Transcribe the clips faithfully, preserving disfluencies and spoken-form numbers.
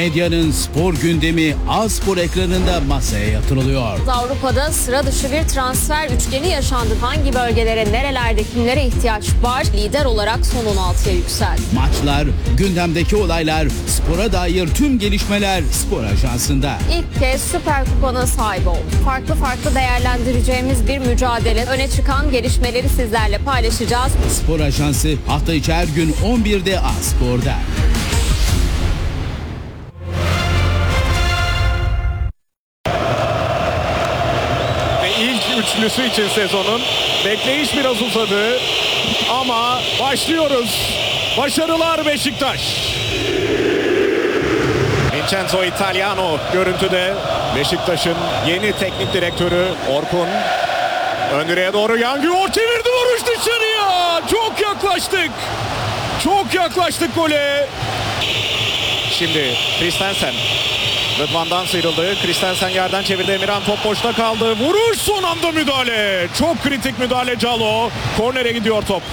Medyanın spor gündemi A-Spor ekranında masaya yatırılıyor. Avrupa'da sıra dışı bir transfer üçgeni yaşandı. Hangi bölgelere, nerelerde, kimlere ihtiyaç var? Lider olarak son on altıya yükseldi. Maçlar, gündemdeki olaylar, spora dair tüm gelişmeler Spor Ajansı'nda. İlk kez Süper Kupa'nın sahibi oldu. Farklı farklı değerlendireceğimiz bir mücadele. Öne çıkan gelişmeleri sizlerle paylaşacağız. Spor Ajansı hafta içi her gün on birde A-Spor'da. Üçlüsü için sezonun bekleyiş biraz uzadı ama başlıyoruz. Başarılar Beşiktaş. Vincenzo Italiano görüntüde. Beşiktaş'ın yeni teknik direktörü Orkun. Ön direğe doğru Yangior çevirdi, vuruş dışarıya. Çok yaklaştık. Çok yaklaştık gole. Şimdi Christensen. Rıdvan'dan sıyrıldı. Christensen yerden çevirdi. Emirhan top boşta kaldı. Vuruş, son anda müdahale. Çok kritik müdahale Calo. Kornere gidiyor top.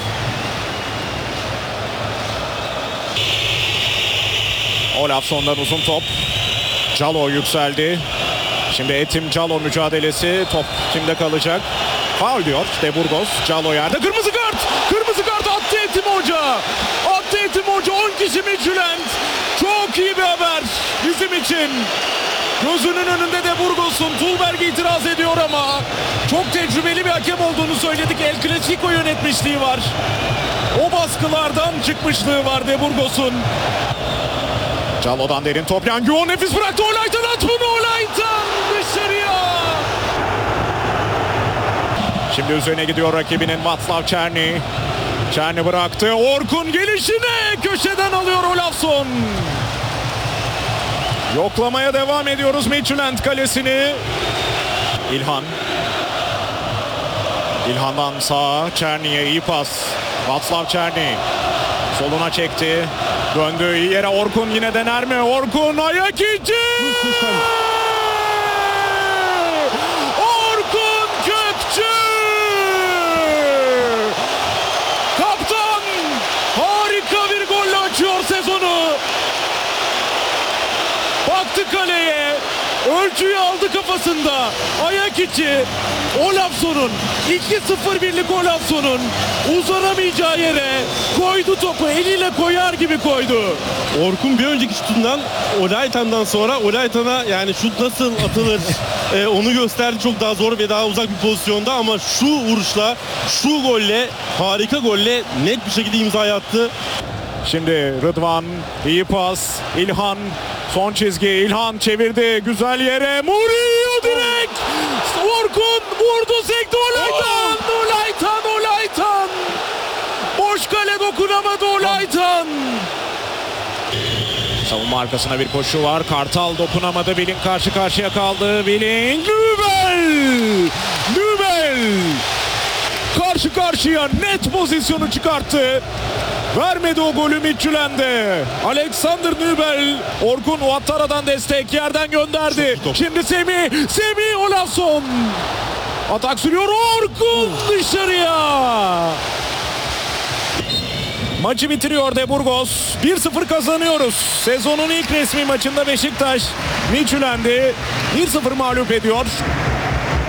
Olafson'dan uzun top. Calo yükseldi. Şimdi Etim Calo mücadelesi. Top kimde kalacak? Faul diyor De Burgos. Calo yerde. Kırmızı kart. Kırmızı kart attı Etim Hoca. Attı Etim Hoca. on kişi Midtjylland. Çok iyi bir haber bizim için. Gözünün önünde De Burgos'un Tulberg itiraz ediyor ama çok tecrübeli bir hakem olduğunu söyledik. El Clasico yönetmişliği var. O baskılardan çıkmışlığı var De Burgos'un. Calo'dan derin top. Yangior nefis bıraktı. Olaytan at bunu. Olaytan dışarıya. Şimdi üzerine gidiyor rakibinin Václav Černý. Černý bıraktı. Orkun gelişine köşeden alıyor Olafson. Yoklamaya devam ediyoruz Midtjylland kalesini. İlhan. İlhan'dan sağa Černy'e iyi pas. Václav Černý soluna çekti. Döndü iyi yere. Orkun yine dener mi? Orkun ayak içi. Orkun Kökçü. Kaptan harika bir golle açıyor sezonu. Baktı kaleye. Ölçüyü aldı kafasında. Ayak içi. Olafson'un iki sıfır birlik Olafson'un uzanamayacağı yere koydu topu. Eliyle koyar gibi koydu. Orkun bir önceki şutundan Olaytan'dan sonra Olaytan'a yani şut nasıl atılır e, onu gösterdi. Çok daha zor ve daha uzak bir pozisyonda ama şu vuruşla, şu golle, harika golle net bir şekilde imza attı. Şimdi Rıdvan iyi pas. İlhan son çizgi. İlhan çevirdi güzel yere. Murillo direkt. Orkun vurdu, sekti. Olaytan. Olaytan. Olaytan. Boş kale dokunamadı Olaytan. Savunma arkasına bir koşu var. Kartal dokunamadı. Billing karşı karşıya kaldı. Billing. Nübel. Nübel. Karşı karşıya net pozisyonu çıkarttı. Vermedi o golü Midtjylland'e. Alexander Nübel. Orkun Ouattara'dan destek yerden gönderdi. Şimdi Semih. Semih Olafson. Atak sürüyor. Orkun dışarıya. Maçı bitiriyor De Burgos. bir sıfır kazanıyoruz. Sezonun ilk resmi maçında Beşiktaş Midtjylland'i bir sıfır mağlup ediyor.